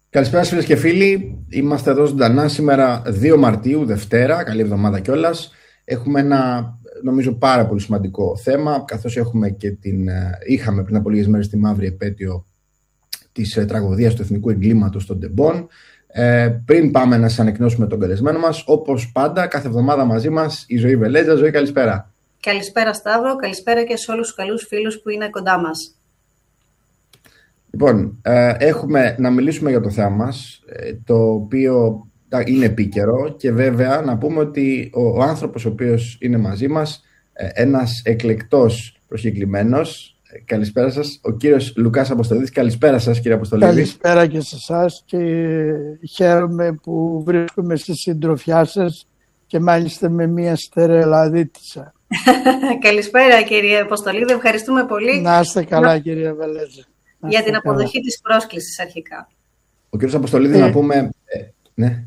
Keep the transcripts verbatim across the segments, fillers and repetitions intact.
Καλησπέρα φίλες και φίλοι. Είμαστε εδώ ζωντανά σήμερα δύο Μαρτίου, Δευτέρα. Καλή εβδομάδα κιόλας. Έχουμε ένα νομίζω πάρα πολύ σημαντικό θέμα, καθώς έχουμε και την, είχαμε πριν από λίγες μέρες τη μαύρη επέτειο της ε, τραγωδίας του εθνικού εγκλήματος των Τεμπών. Ε, πριν πάμε να σας ανακοινώσουμε τον καλεσμένο μας, όπως πάντα, κάθε εβδομάδα μαζί μας η Ζωή Βελέτζα. Ζωή, καλησπέρα. Καλησπέρα Σταύρο, καλησπέρα και σε όλους τους καλούς φίλους που είναι κοντά μας. Λοιπόν, ε, έχουμε να μιλήσουμε για το θέμα μας, ε, το οποίο είναι επίκαιρο, και βέβαια να πούμε ότι ο, ο άνθρωπος ο οποίος είναι μαζί μας, ε, ένας εκλεκτός προσκεκλημένος, ε, καλησπέρα σας, ο κύριος Λουκάς Αποστολίδης. Καλησπέρα σας, κύριε Αποστολίδη. Καλησπέρα και σε εσάς, και χαίρομαι που βρίσκομαι στη συντροφιά σας και μάλιστα με μια στερεολαδίτισσα. Καλησπέρα κύριε Αποστολίδη, ευχαριστούμε πολύ. Να είστε καλά να... κύριε Βελέτζα. Για την αποδοχή καλά. της πρόσκλησης αρχικά. Ο κύριος Αποστολίδης, ε, να πούμε... Ε, ναι.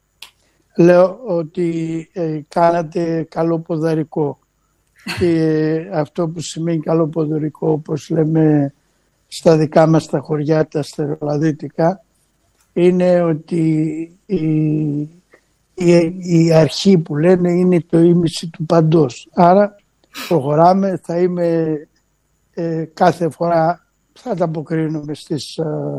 Λέω ότι ε, κάνατε καλό ποδαρικό. Και αυτό που σημαίνει καλό ποδαρικό, όπως λέμε στα δικά μας τα χωριά, τα στερεολαδίτικα, είναι ότι η, η, η αρχή που λένε είναι το ίμιση του παντός. Άρα προχωράμε, θα είμαι ε, κάθε φορά... θα ανταποκρίνουμε στις,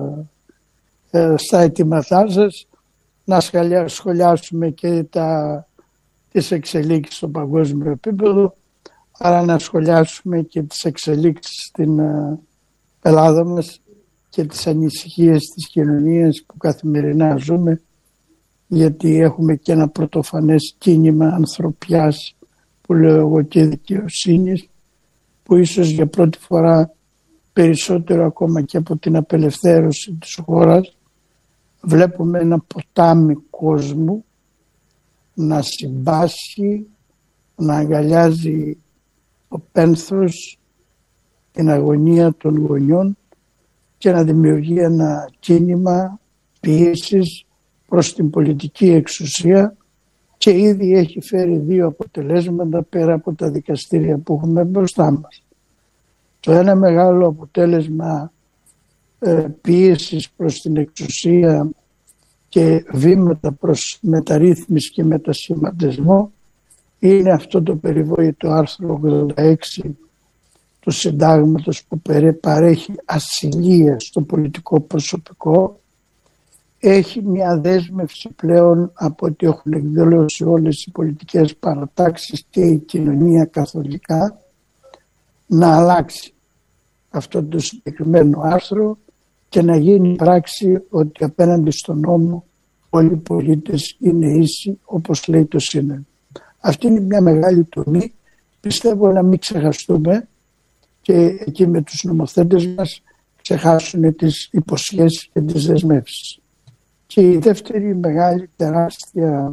ε, ε, στα αιτήματά σας, να σχολιάσουμε και τα, τις εξελίξεις στο παγκόσμιο επίπεδο, άρα να σχολιάσουμε και τις εξελίξεις στην ε, Ελλάδα μας και τις ανησυχίες της κοινωνίας που καθημερινά ζούμε, γιατί έχουμε και ένα πρωτοφανές κίνημα ανθρωπιάς που λέω εγώ και δικαιοσύνης, που ίσως για πρώτη φορά, περισσότερο ακόμα και από την απελευθέρωση της χώρας, βλέπουμε ένα ποτάμι κόσμου να συμπάσχει, να αγκαλιάζει το πένθος, την αγωνία των γονιών και να δημιουργεί ένα κίνημα πίεσης προς την πολιτική εξουσία, και ήδη έχει φέρει δύο αποτελέσματα πέρα από τα δικαστήρια που έχουμε μπροστά μας. Το ένα μεγάλο αποτέλεσμα ε, πίεσης προς την εξουσία και βήματα προς μεταρρύθμιση και μετασχηματισμό είναι αυτό το περιβόητο άρθρο ογδόντα έξι του Συντάγματος, που παρέχει ασυλία στο πολιτικό προσωπικό. Έχει μια δέσμευση πλέον από ό,τι έχουν εκδηλώσει όλες οι πολιτικές παρατάξεις και η κοινωνία καθολικά, να αλλάξει αυτό το συγκεκριμένο άρθρο και να γίνει πράξη ότι απέναντι στον νόμο όλοι οι πολίτες είναι ίσοι, όπως λέει το Σύνταγμα. Αυτή είναι μια μεγάλη τομή, πιστεύω, να μην ξεχαστούμε και εκεί με τους νομοθέτες μας ξεχάσουν τις υποσχέσεις και τις δεσμεύσεις. Και η δεύτερη μεγάλη τεράστια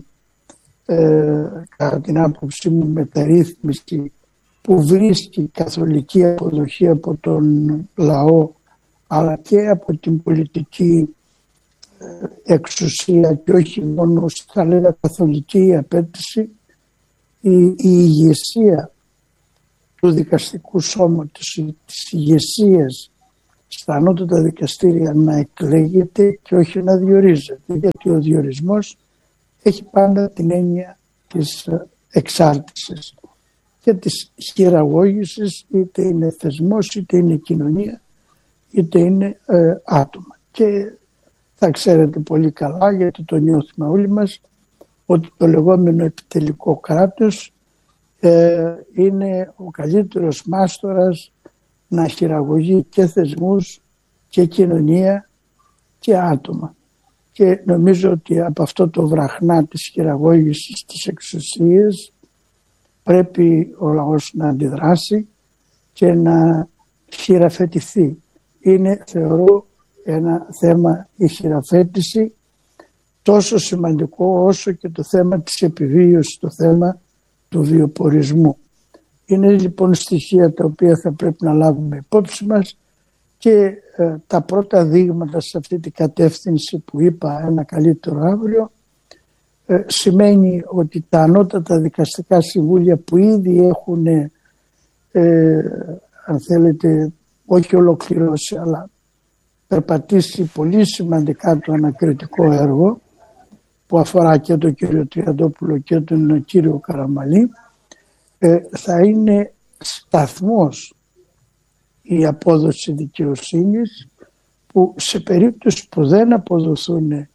ε, κατά την άποψή μου μεταρρύθμιση που βρίσκει καθολική αποδοχή από τον λαό αλλά και από την πολιτική εξουσία, και όχι μόνο, θα λέγα, καθολική απέτηση, η, η ηγεσία του δικαστικού σώματος, της ηγεσίας στα ανώτατα δικαστήρια να εκλέγεται και όχι να διορίζεται, γιατί ο διορισμός έχει πάντα την έννοια της εξάρτησης και της χειραγώγησης, είτε είναι θεσμός, είτε είναι κοινωνία, είτε είναι ε, άτομα. Και θα ξέρετε πολύ καλά, γιατί το νιώθουμε όλοι μας, ότι το λεγόμενο επιτελικό κράτος ε, είναι ο καλύτερος μάστορας να χειραγωγεί και θεσμούς και κοινωνία και άτομα. Και νομίζω ότι από αυτό το βραχνά της χειραγώγησης της εξουσίας πρέπει ο λαός να αντιδράσει και να χειραφετηθεί. Είναι, θεωρώ, ένα θέμα η χειραφέτηση τόσο σημαντικό όσο και το θέμα της επιβίωσης, το θέμα του βιοπορισμού. Είναι λοιπόν στοιχεία τα οποία θα πρέπει να λάβουμε υπόψη μας, και ε, τα πρώτα δείγματα σε αυτή την κατεύθυνση που είπα, ένα καλύτερο αύριο, ε, σημαίνει ότι τα ανώτατα δικαστικά συμβούλια που ήδη έχουν ε, αν θέλετε όχι ολοκληρώσει αλλά περπατήσει πολύ σημαντικά το ανακριτικό έργο που αφορά και τον κύριο Τριαντόπουλο και τον κύριο Καραμαλή, ε, θα είναι σταθμός η απόδοση δικαιοσύνης, που σε περίπτωση που δεν αποδοθούν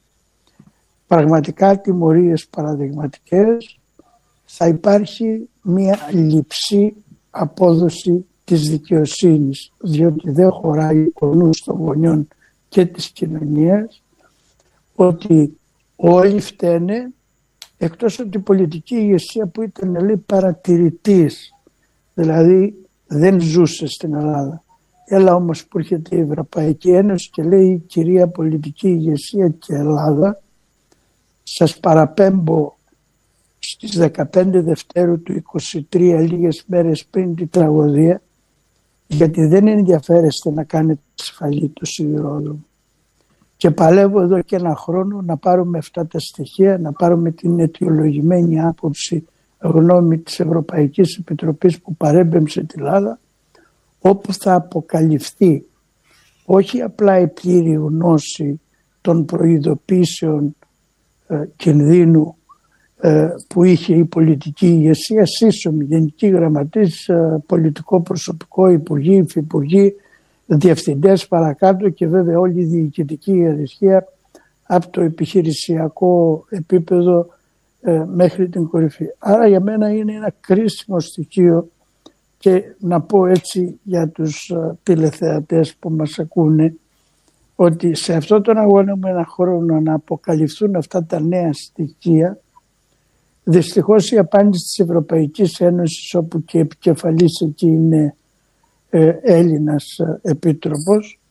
πραγματικά τιμωρίες παραδειγματικές, θα υπάρχει μια λειψή απόδοση της δικαιοσύνης, διότι δεν χωράει ο νους των γονιών και της κοινωνίας ότι όλοι φταίνε, εκτός από την πολιτική ηγεσία που ήταν, λέει, παρατηρητής, δηλαδή δεν ζούσε στην Ελλάδα. Έλα όμως που έρχεται η Ευρωπαϊκή Ένωση και λέει, κυρία πολιτική ηγεσία και Ελλάδα, σας παραπέμπω στις δεκαπέντε Δευτέρου του είκοσι τρία, λίγες μέρες πριν την τραγωδία, γιατί δεν ενδιαφέρεστε να κάνετε ασφαλή το σιδηρόδρομο. Και παλεύω εδώ και ένα χρόνο να πάρουμε αυτά τα στοιχεία, να πάρουμε την αιτιολογημένη άποψη γνώμη της Ευρωπαϊκής Επιτροπής που παρέμπεμψε την Ελλάδα, όπου θα αποκαλυφθεί όχι απλά η πλήρη γνώση των προειδοποίησεων ε, κινδύνου ε, που είχε η πολιτική ηγεσία, σύσσωμη, γενική γραμματής, ε, πολιτικό προσωπικό, υπουργοί, υφυπουργοί, διευθυντές παρακάτω και βέβαια όλη η διοικητική ιεραρχία από το επιχειρησιακό επίπεδο ε, μέχρι την κορυφή. Άρα για μένα είναι ένα κρίσιμο στοιχείο, και να πω έτσι για τους ε, τηλεθεατές που μας ακούνε, ότι σε αυτόν τον αγώνα με ένα χρόνο να αποκαλυφθούν αυτά τα νέα στοιχεία, δυστυχώς η απάντηση της Ευρωπαϊκής Ένωσης, όπου και επικεφαλής εκεί είναι ε, Έλληνας ε, επίτροπος,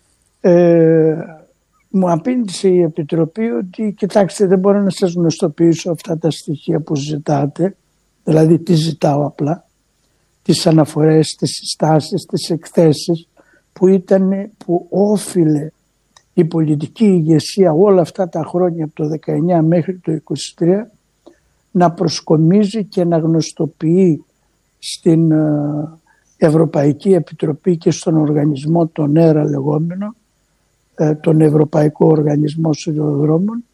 ε, μου απήντησε η Επιτροπή ότι κοιτάξτε, δεν μπορώ να σας γνωστοποιήσω αυτά τα στοιχεία που ζητάτε, δηλαδή τι ζητάω απλά, τις αναφορές, τις συστάσεις, τις εκθέσεις που ήταν, που όφιλε η πολιτική ηγεσία όλα αυτά τα χρόνια από το δεκαεννιά μέχρι το είκοσι τρία να προσκομίζει και να γνωστοποιεί στην Ευρωπαϊκή Επιτροπή και στον οργανισμό τον ΕΡΑ λεγόμενο, τον Ευρωπαϊκό Οργανισμό Σιδηροδρόμων,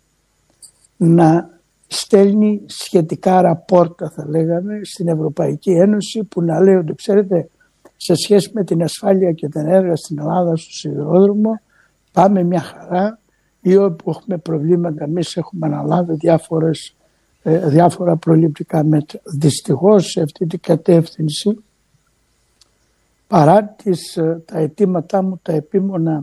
να στέλνει σχετικά ραπόρτα, θα λέγαμε, στην Ευρωπαϊκή Ένωση, που να λέει ότι ξέρετε, σε σχέση με την ασφάλεια και την έργα στην Ελλάδα στο σιδηρόδρομο πάμε μια χαρά, ή όπου έχουμε προβλήματα εμείς έχουμε αναλάβει διάφορες, ε, διάφορα προληπτικά μέτρα. Δυστυχώς σε αυτή την κατεύθυνση, παρά τις, τα αιτήματά μου τα επίμονα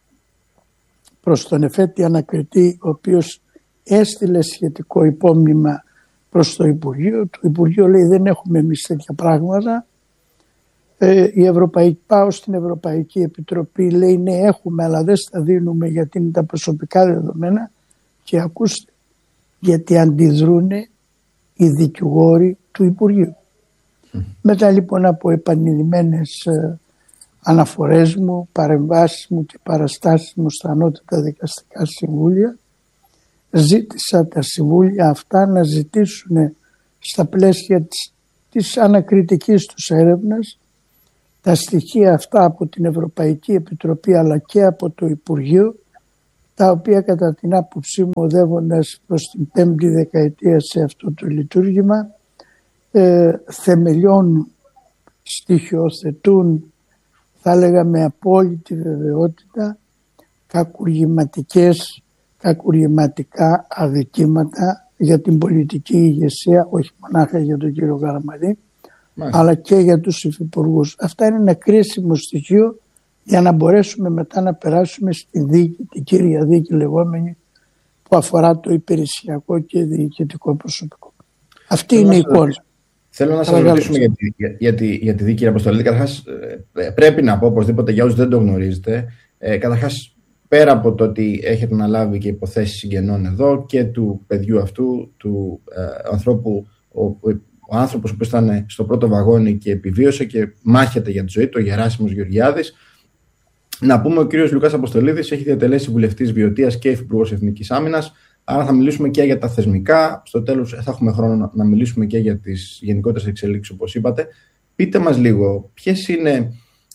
προς τον εφέτη ανακριτή, ο οποίος έστειλε σχετικό υπόμνημα προς το Υπουργείο. Το Υπουργείο λέει δεν έχουμε εμείς τέτοια πράγματα. Ε, η Ευρωπαϊκή, πάω στην Ευρωπαϊκή Επιτροπή, λέει ναι έχουμε, αλλά δεν στα δίνουμε γιατί είναι τα προσωπικά δεδομένα, και ακούστε, γιατί αντιδρούν οι δικηγόροι του Υπουργείου. Mm. Μετά λοιπόν από επανειλημμένες ε, αναφορές μου, παρεμβάσεις μου και παραστάσεις μου στα ανώτατα δικαστικά συμβούλια, ζήτησα τα συμβούλια αυτά να ζητήσουν στα πλαίσια της, της ανακριτικής τους έρευνας τα στοιχεία αυτά από την Ευρωπαϊκή Επιτροπή αλλά και από το Υπουργείο, τα οποία κατά την άποψή μου, οδεύοντας προς την πέμπτη δεκαετία σε αυτό το λειτουργήμα, ε, θεμελιώνουν, στοιχειοθετούν, θα έλεγα με απόλυτη βεβαιότητα, κακουργηματικές, κακουργηματικά αδικήματα για την πολιτική ηγεσία, όχι μονάχα για τον κύριο Καραμαλή, Μάλιστα. αλλά και για τους υφυπουργούς. Αυτά είναι ένα κρίσιμο στοιχείο για να μπορέσουμε μετά να περάσουμε στη δίκη, την κύρια δίκη λεγόμενη, που αφορά το υπηρεσιακό και διοικητικό προσωπικό. Αυτή Θέλω είναι η εικόνα. Θέλω να σας ρωτήσουμε για τη, για, για, τη, για τη δίκη, κύριε Αποστολίδη. Καταρχάς, πρέπει να πω οπωσδήποτε για όσους δεν το γνωρίζετε, ε, καταρχάς, πέρα από το ότι έχετε αναλάβει και υποθέσεις συγγενών εδώ και του παιδιού αυτού, του ε, ανθρώπου, ο, ο, ο άνθρωπος που ήταν στο πρώτο βαγόνι και επιβίωσε και μάχεται για τη ζωή του, ο Γεράσιμος Γεωργιάδης. Να πούμε, ο κύριος Λουκάς Αποστολίδης έχει διατελέσει βουλευτής Βιωτίας και υφυπουργός Εθνικής Άμυνας. Άρα θα μιλήσουμε και για τα θεσμικά. Στο τέλος θα έχουμε χρόνο να, να μιλήσουμε και για τις γενικότερες εξελίξεις, όπως είπατε. Πείτε μας λίγο, ποιες είναι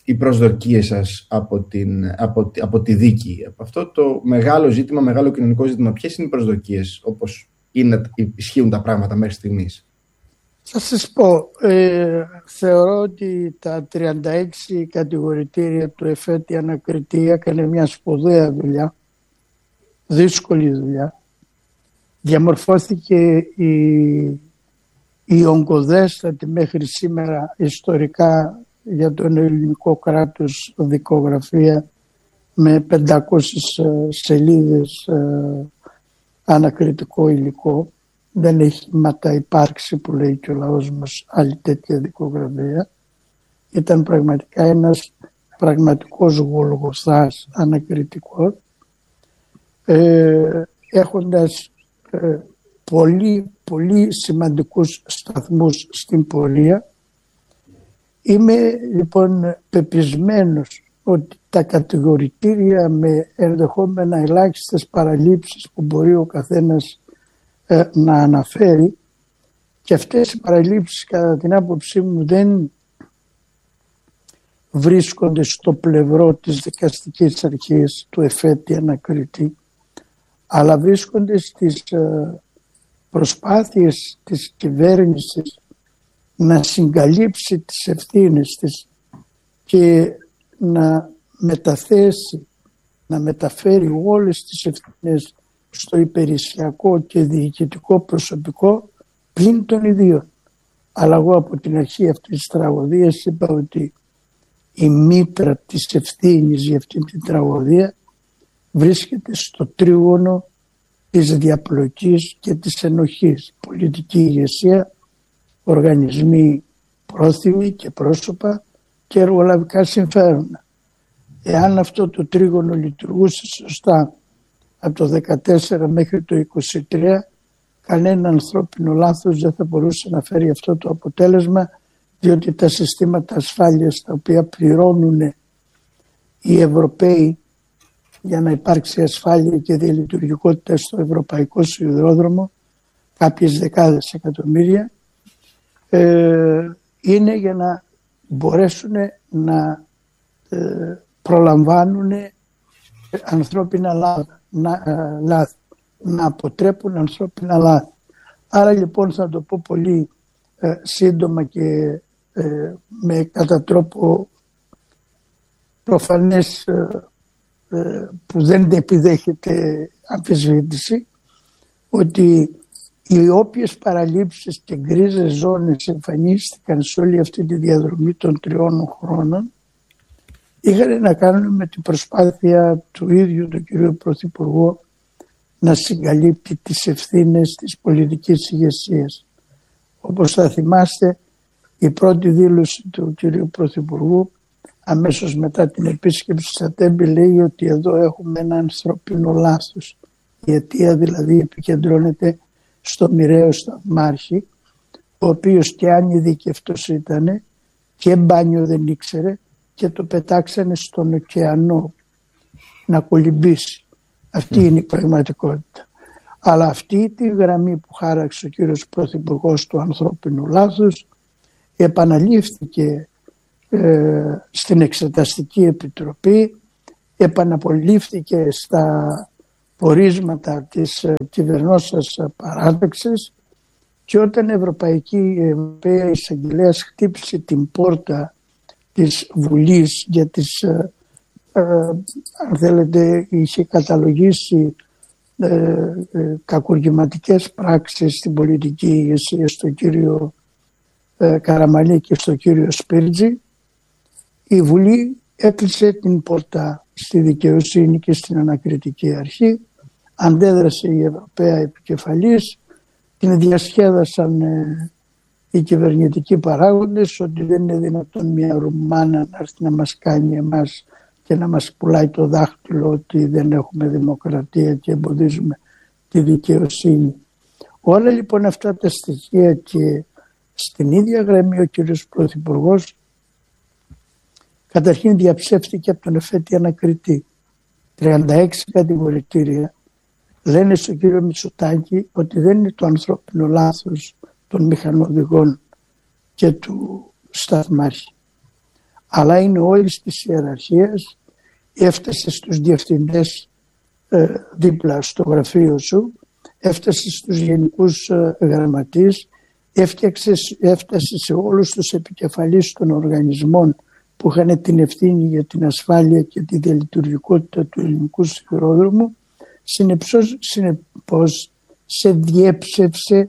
οι προσδοκίες σας από, την, από, από τη δίκη, από αυτό το μεγάλο ζήτημα, μεγάλο κοινωνικό ζήτημα? Ποιες είναι οι προσδοκίες, όπως είναι, ισχύουν τα πράγματα μέχρι στιγμής? Θα σας πω, ε, θεωρώ ότι τα τριάντα έξι κατηγορητήρια του εφέτη ανακριτή έκανε μια σπουδαία δουλειά, δύσκολη δουλειά. Διαμορφώθηκε η, η ογκοδέστατη μέχρι σήμερα ιστορικά για τον ελληνικό κράτος δικογραφία με πεντακόσιες σελίδες ε, ανακριτικό υλικό. Δεν έχει ματαυπάρξει, που λέει και ο λαός μας, άλλη τέτοια δικογραφία. Ήταν πραγματικά ένας πραγματικός Γολγοθάς ανακριτικός, ε, έχοντας ε, πολύ, πολύ σημαντικούς σταθμούς στην πορεία. Είμαι λοιπόν πεπισμένος ότι τα κατηγορητήρια με ενδεχόμενα ελάχιστες παραλήψεις που μπορεί ο καθένας ε, να αναφέρει, και αυτές οι παραλήψεις κατά την άποψή μου δεν βρίσκονται στο πλευρό της δικαστικής αρχής του εφέτη ανακριτή, αλλά βρίσκονται στις ε, προσπάθειες της κυβέρνησης να συγκαλύψει τις ευθύνες της και να μεταθέσει, να μεταφέρει όλες τις ευθύνες στο υπηρεσιακό και διοικητικό προσωπικό πλην των ιδίων. Αλλά εγώ από την αρχή αυτής της τραγωδίας είπα ότι η μήτρα της ευθύνης για αυτή την τραγωδία βρίσκεται στο τρίγωνο της διαπλοκής και της ενοχής. Πολιτική ηγεσία, οργανισμοί πρόθυμοι και πρόσωπα και εργολαβικά συμφέροντα. Εάν αυτό το τρίγωνο λειτουργούσε σωστά από το δεκατέσσερα μέχρι το είκοσι τρία, κανένα ανθρώπινο λάθος δεν θα μπορούσε να φέρει αυτό το αποτέλεσμα, διότι τα συστήματα ασφάλειας τα οποία πληρώνουν οι Ευρωπαίοι για να υπάρξει ασφάλεια και διαλειτουργικότητα στο ευρωπαϊκό σιδηρόδρομο, κάποιες δεκάδες εκατομμύρια, ε, είναι για να μπορέσουν να ε, προλαμβάνουν ανθρώπινα λάθη, να, ε, λάθη, να αποτρέπουν ανθρώπινα λάθη. Άρα λοιπόν θα το πω πολύ ε, σύντομα και ε, με κατά τρόπο προφανές ε, ε, που δεν επιδέχεται αμφισβήτηση, ότι οι όποιες παραλήψεις και γκρίζες ζώνες εμφανίστηκαν σε όλη αυτή τη διαδρομή των τριών χρόνων είχαν να κάνουν με την προσπάθεια του ίδιου του κυρίου Πρωθυπουργού να συγκαλύπτει τις ευθύνες της πολιτικής ηγεσίας. Όπως θα θυμάστε, η πρώτη δήλωση του κυρίου Πρωθυπουργού αμέσως μετά την επίσκεψη στα Τέμπη λέει ότι εδώ έχουμε ένα ανθρωπίνο λάθος. Η αιτία δηλαδή επικεντρώνεται στο μοιραίο σταθμάρχη, ο οποίος και ανειδικευτός ήταν και μπάνιο δεν ήξερε και το πετάξανε στον ωκεανό να κολυμπήσει. Αυτή mm. είναι η πραγματικότητα. Αλλά αυτή τη γραμμή που χάραξε ο κύριος Πρωθυπουργός του ανθρώπινου λάθους επαναλήφθηκε ε, στην Εξεταστική Επιτροπή, επαναπολήφθηκε στα πορίσματα της ε, κυβερνώσας παράταξης, και όταν η Ευρωπαϊκή Ευρωπαία Εισαγγελέας χτύπησε την πόρτα της Βουλής για τις, ε, ε, αν θέλετε, είχε καταλογίσει ε, ε, κακουργηματικές πράξεις στην πολιτική ηγεσία στον κύριο ε, Καραμανλή και στον κύριο Σπίρτζη, η Βουλή έκλεισε την πόρτα στη δικαιοσύνη και στην ανακριτική αρχή, αντέδρασε η Ευρωπαία επικεφαλής, την διασκέδασαν ε, οι κυβερνητικοί παράγοντες ότι δεν είναι δυνατόν μια Ρουμάνα να έρθει να μας κάνει εμάς και να μας πουλάει το δάχτυλο ότι δεν έχουμε δημοκρατία και εμποδίζουμε τη δικαιοσύνη. Όλα λοιπόν αυτά τα στοιχεία, και στην ίδια γραμμή ο κύριος Πρωθυπουργός καταρχήν διαψεύτηκε από τον εφέτη ανακριτή. τριάντα έξι κατηγορητήρια λένε στον κύριο Μητσοτάκη ότι δεν είναι το ανθρώπινο λάθος των μηχανοδηγών και του σταθμάρχη, αλλά είναι όλης της ιεραρχίας. Έφτασε στους διευθυντές ε, δίπλα στο γραφείο σου, έφτασε στους γενικούς ε, γραμματείς, έφτιαξε, έφτασε σε όλους τους επικεφαλείς των οργανισμών που είχαν την ευθύνη για την ασφάλεια και τη διαλειτουργικότητα του ελληνικού σιδηρόδρομου. Συνεπώς σε διέψευσε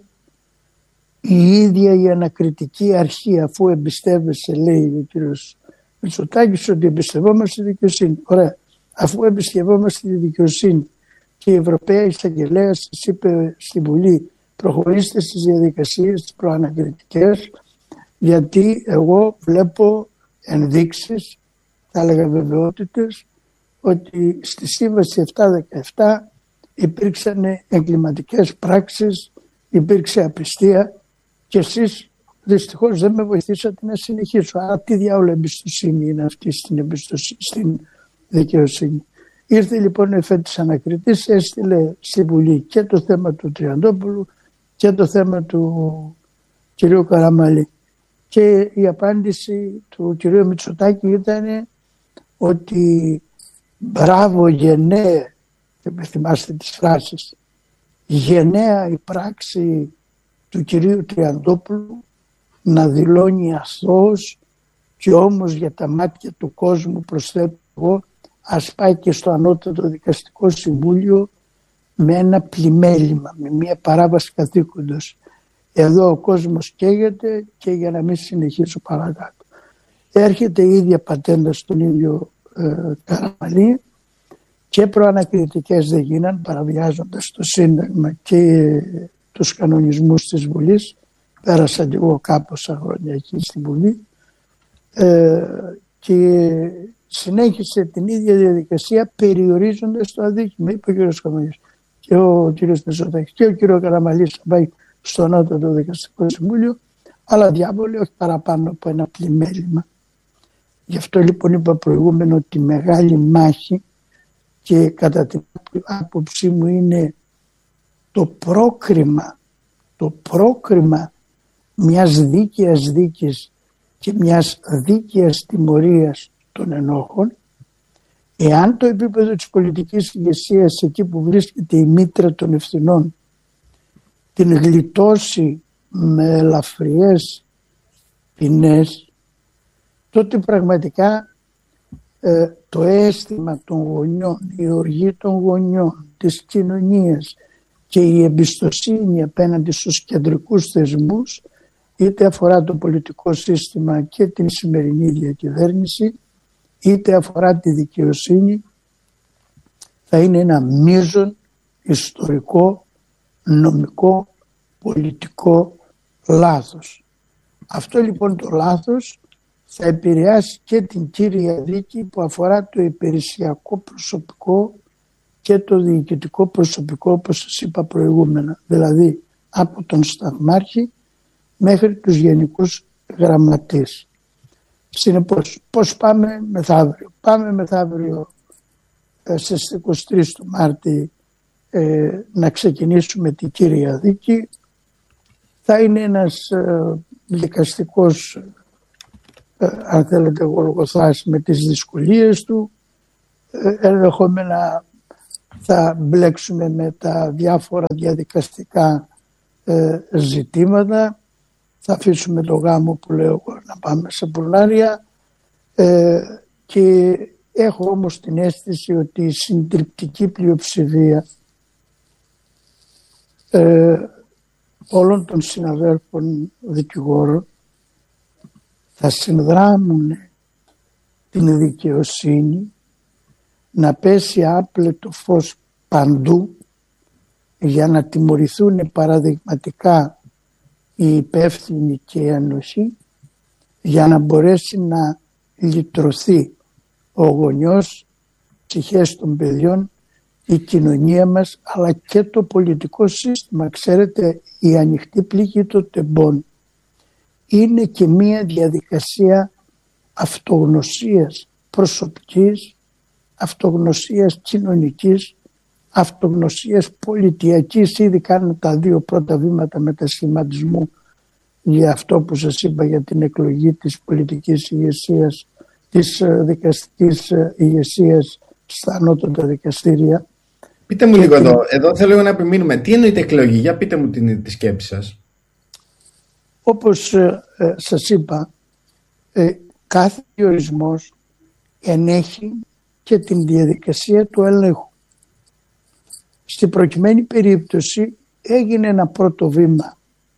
η ίδια η ανακριτική αρχή, αφού εμπιστεύεσαι, λέει ο κύριος Μητσοτάκης, ότι εμπιστευόμαστε τη δικαιοσύνη. Ωραία. Αφού εμπιστευόμαστε τη δικαιοσύνη και η Ευρωπαία Εισαγγελέα σας είπε στη Βουλή, προχωρήστε στις διαδικασίες προανακριτικές, γιατί εγώ βλέπω ενδείξεις, θα έλεγα βεβαιότητες, ότι στη Σύμβαση επτακόσια δεκαεπτά υπήρξαν εγκληματικές πράξεις, υπήρξε απιστία και εσείς δυστυχώς δεν με βοηθήσατε να συνεχίσω. Άρα τι διάολο εμπιστοσύνη είναι αυτή στην, εμπιστοσύνη, στην δικαιοσύνη. Ήρθε λοιπόν ο εφέτης ανακριτής, έστειλε στη Βουλή και το θέμα του Τριαντόπουλου και το θέμα του κυρίου Καραμαλή. Και η απάντηση του κυρίου Μητσοτάκη ήταν ότι μπράβο γενναία, δεν θυμάστε τις φράσεις, γενναία η πράξη του κυρίου Τριαντόπουλου να δηλώνει αθώος και όμως για τα μάτια του κόσμου, προσθέτω εγώ, ας πάει και στο Ανώτατο Δικαστικό Συμβούλιο με ένα πλημέλημα, με μια παράβαση καθήκοντος. Εδώ ο κόσμος καίγεται και για να μην συνεχίσω παρακάτω. Έρχεται η ίδια πατέντα στον ίδιο ε, Καραμαλή και προανακριτικές δεν γίναν, παραβιάζοντας το Σύνταγμα και τους κανονισμούς της Βουλής. Πέρασα και εγώ κάμποσα χρόνια εκεί στη Βουλή ε, και συνέχισε την ίδια διαδικασία περιορίζοντας το αδίκημα. Είπε ο κύριος Καμαλής και ο κύριος Μητσοτάκης και ο κύριος Καραμαλής θα πάει στο Ανώτατο Δικαστικό Συμβούλιο, αλλά διάβολοι όχι παραπάνω από ένα πλημέλημα. Γι' αυτό λοιπόν είπα προηγούμενο ότι μεγάλη μάχη, και κατά την άποψή μου είναι το πρόκριμα, το πρόκριμα μιας δίκαιας δίκης και μιας δίκαιας τιμωρίας των ενόχων, εάν το επίπεδο της πολιτικής ηγεσίας εκεί που βρίσκεται η μήτρα των ευθυνών την γλιτώσει με ελαφριές ποινές, τότε πραγματικά ε, το αίσθημα των γονιών, η οργή των γονιών, της κοινωνίας και η εμπιστοσύνη απέναντι στους κεντρικούς θεσμούς, είτε αφορά το πολιτικό σύστημα και την σημερινή διακυβέρνηση, είτε αφορά τη δικαιοσύνη, θα είναι ένα μείζον ιστορικό, νομικό, πολιτικό λάθος. Αυτό λοιπόν το λάθος θα επηρεάσει και την κύρια δίκη που αφορά το υπηρεσιακό προσωπικό και το διοικητικό προσωπικό, όπως σας είπα προηγούμενα, δηλαδή από τον σταθμάρχη μέχρι τους γενικούς γραμματείς. Συνεπώς, πώς πάμε μεθαύριο? Πάμε μεθαύριο ε, στις είκοσι τρεις του Μάρτη ε, να ξεκινήσουμε την κύρια δίκη. Θα είναι ένας ε, δικαστικός, ε, αν θέλετε, γολγοθάς με τις δυσκολίες του. Ε, ενδεχόμενα θα μπλέξουμε με τα διάφορα διαδικαστικά ε, ζητήματα. Θα αφήσουμε το γάμο που λέω εγώ να πάμε σε πουρνάρια ε, και έχω όμως την αίσθηση ότι η συντριπτική πλειοψηφία ε, όλων των συναδέλφων δικηγόρων θα συνδράμουν την δικαιοσύνη να πέσει άπλετο φως παντού για να τιμωρηθούν παραδειγματικά οι υπεύθυνοι και οι ένοχοι, για να μπορέσει να λυτρωθεί ο γονιός, ψυχές των παιδιών, η κοινωνία μας, αλλά και το πολιτικό σύστημα. Ξέρετε, η ανοιχτή πληγή των τεμπών είναι και μία διαδικασία αυτογνωσίας προσωπικής, αυτογνωσίας κοινωνικής, αυτογνωσίας πολιτιακής. Ήδη κάνουν τα δύο πρώτα βήματα μετασχηματισμού για αυτό που σας είπα για την εκλογή της πολιτικής ηγεσίας της δικαστικής ηγεσίας στα ανώτατα δικαστήρια. Πείτε μου λίγο εδώ, εδώ θέλω να επιμείνουμε. Τι εννοείται εκλογή, για πείτε μου την, τη σκέψη σας. Όπως ε, ε, σας είπα, ε, κάθε διορισμός ενέχει και την διαδικασία του ελέγχου. Στην προκειμένη περίπτωση έγινε ένα πρώτο βήμα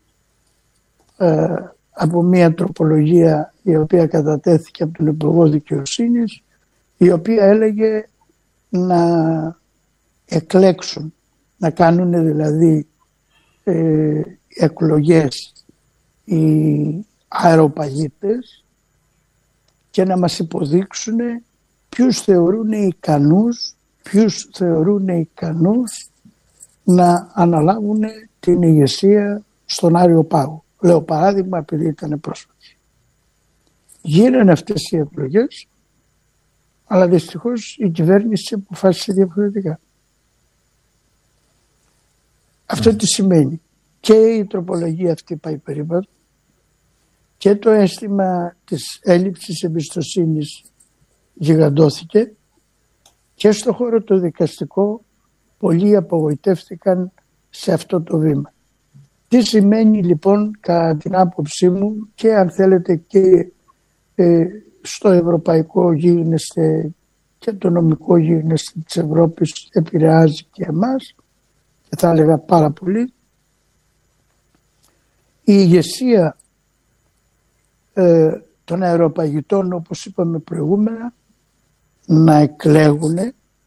ε, από μια τροπολογία η οποία κατατέθηκε από τον Υπουργό Δικαιοσύνης, η οποία έλεγε να εκλέξουν, να κάνουν δηλαδή ε, εκλογές οι αεροπαγίτες και να μας υποδείξουν ποιους θεωρούν ικανούς, ποιους θεωρούν ικανούς να αναλάβουν την ηγεσία στον Άριο Πάγο. Λέω παράδειγμα επειδή ήταν πρόσφατη. Γίνανε αυτές οι εκλογές, αλλά δυστυχώς η κυβέρνηση αποφάσισε διαφορετικά. Αυτό τι σημαίνει? Και η τροπολογία αυτή πάει περίπατο και το αίσθημα της έλλειψης εμπιστοσύνης γιγαντώθηκε και στο χώρο το δικαστικό πολλοί απογοητεύτηκαν σε αυτό το βήμα. Τι σημαίνει λοιπόν κατά την άποψή μου και αν θέλετε και ε, στο ευρωπαϊκό γίγνεσθε και το νομικό γίγνεσθε της Ευρώπης επηρεάζει και εμάς και θα έλεγα πάρα πολύ. Η ηγεσία ε, των αεροπαγητών, όπως είπαμε προηγούμενα, να εκλέγουν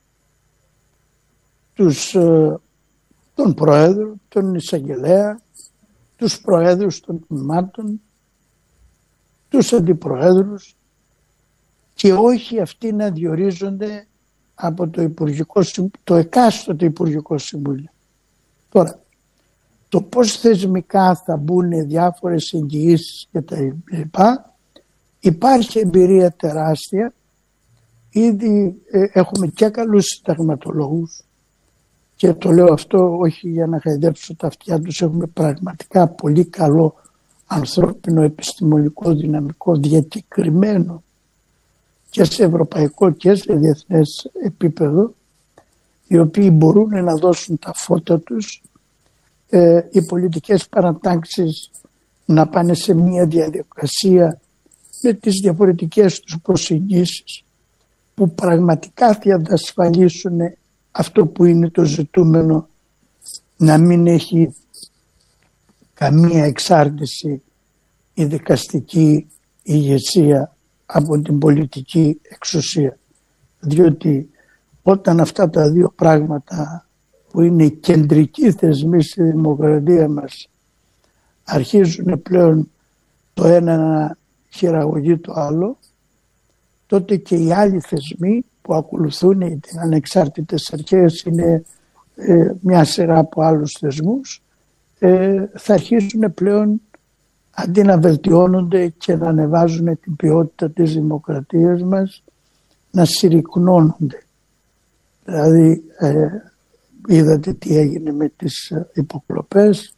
τους, ε, τον Πρόεδρο, τον Εισαγγελέα, τους Προέδρους των τμήματων, τους Αντιπροέδρους και όχι αυτοί να διορίζονται από το, Υπουργικό, το εκάστοτε Υπουργικό Συμβούλιο. Τώρα, το πώς θεσμικά θα μπουν διάφορες εγγυήσεις και τα λοιπά, υπάρχει εμπειρία τεράστια. Ήδη ε, έχουμε και καλούς συνταγματολόγους και το λέω αυτό όχι για να χαϊδέψω τα αυτιά τους, έχουμε πραγματικά πολύ καλό ανθρώπινο επιστημονικό δυναμικό διακεκριμένο και σε ευρωπαϊκό και σε διεθνές επίπεδο, οι οποίοι μπορούν να δώσουν τα φώτα τους, ε, οι πολιτικές παρατάξεις να πάνε σε μια διαδικασία με τις διαφορετικές τους προσεγγίσεις που πραγματικά θα διασφαλίσουν αυτό που είναι το ζητούμενο, να μην έχει καμία εξάρτηση η δικαστική ηγεσία από την πολιτική εξουσία. Διότι όταν αυτά τα δύο πράγματα που είναι οι κεντρικοί θεσμοί στη δημοκρατία μας αρχίζουν πλέον το ένα να χειραγωγεί το άλλο, τότε και οι άλλοι θεσμοί που ακολουθούν την ανεξάρτητες αρχές, είναι ε, μια σειρά από άλλους θεσμούς, ε, θα αρχίσουν πλέον αντί να βελτιώνονται και να ανεβάζουν την ποιότητα της δημοκρατίας μας, να συρρυκνώνονται. Δηλαδή ε, είδατε τι έγινε με τις υποκλοπές,